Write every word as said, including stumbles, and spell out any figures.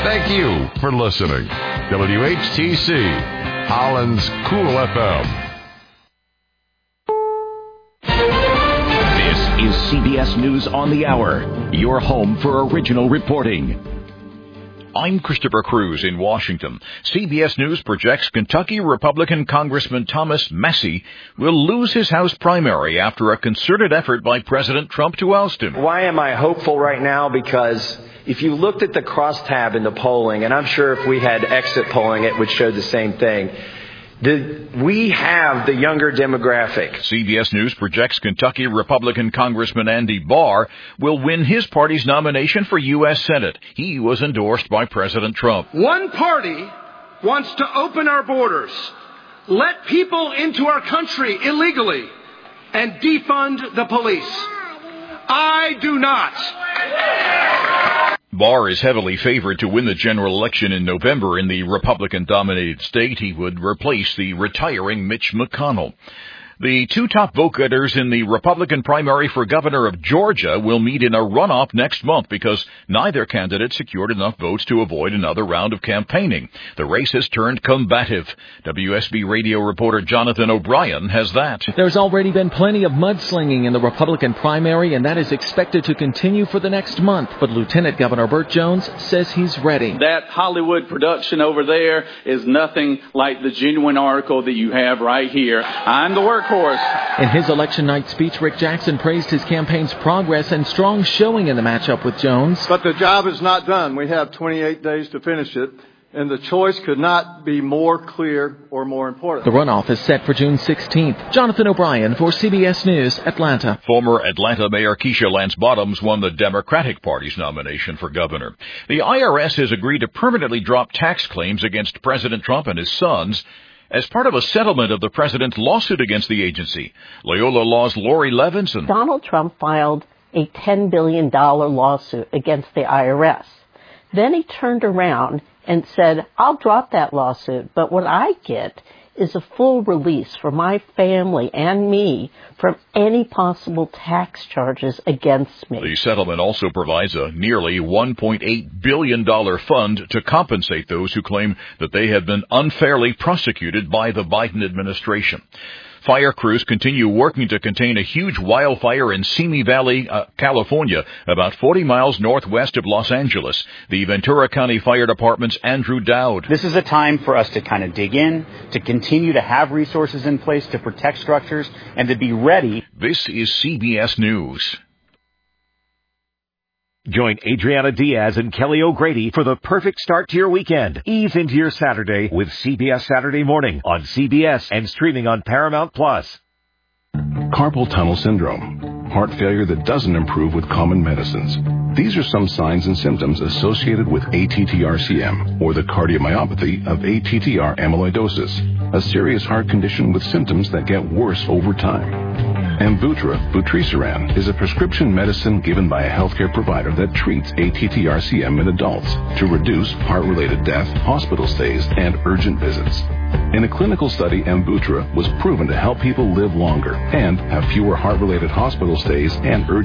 Thank you for listening. W H T C, Holland's Cool F M. This is C B S News on the Hour, your home for original reporting. I'm Christopher Cruz in Washington. C B S News projects Kentucky Republican Congressman Thomas Massie will lose his House primary after a concerted effort by President Trump to oust him. Why am I hopeful right now? Because if you looked at the crosstab in the polling, and I'm sure if we had exit polling, it would show the same thing. The, we have the younger demographic. C B S News projects Kentucky Republican Congressman Andy Barr will win his party's nomination for U S Senate. He was endorsed by President Trump. One party wants to open our borders, let people into our country illegally, and defund the police. I do not. Barr is heavily favored to win the general election in November in the Republican-dominated state. He would replace the retiring Mitch McConnell. The two top vote-getters in the Republican primary for governor of Georgia will meet in a runoff next month because neither candidate secured enough votes to avoid another round of campaigning. The race has turned combative. W S B radio reporter Jonathan O'Brien has that. There's already been plenty of mudslinging in the Republican primary, and that is expected to continue for the next month. But Lieutenant Governor Burt Jones says he's ready. That Hollywood production over there is nothing like the genuine article that you have right here. I'm the work. In his election night speech, Rick Jackson praised his campaign's progress and strong showing in the matchup with Jones. But the job is not done. We have twenty-eight days to finish it, and the choice could not be more clear or more important. The runoff is set for June sixteenth. Jonathan O'Brien for C B S News, Atlanta. Former Atlanta Mayor Keisha Lance Bottoms won the Democratic Party's nomination for governor. The I R S has agreed to permanently drop tax claims against President Trump and his sons as part of a settlement of the president's lawsuit against the agency. Loyola Law's Lori Levinson. Donald Trump filed a ten billion dollars lawsuit against the I R S. Then he turned around and said, I'll drop that lawsuit, but what I get is a full release for my family and me from any possible tax charges against me. The settlement also provides a nearly one point eight billion dollars fund to compensate those who claim that they have been unfairly prosecuted by the Biden administration. Fire crews continue working to contain a huge wildfire in Simi Valley, uh, California, about forty miles northwest of Los Angeles. The Ventura County Fire Department's Andrew Dowd. This is a time for us to kind of dig in, to continue to have resources in place to protect structures, and to be ready. This is C B S News. Join Adriana Diaz and Kelly O'Grady for the perfect start to your weekend. Ease into your Saturday with C B S Saturday Morning on C B S and streaming on Paramount Plus. Carpal tunnel syndrome, heart failure that doesn't improve with common medicines. These are some signs and symptoms associated with A T T R C M, or the cardiomyopathy of A T T R amyloidosis, a serious heart condition with symptoms that get worse over time. Amvuttra vutrisiran is a prescription medicine given by a healthcare provider that treats A T T R C M in adults to reduce heart-related death, hospital stays, and urgent visits. In a clinical study, Amvuttra was proven to help people live longer and have fewer heart-related hospital stays and urgent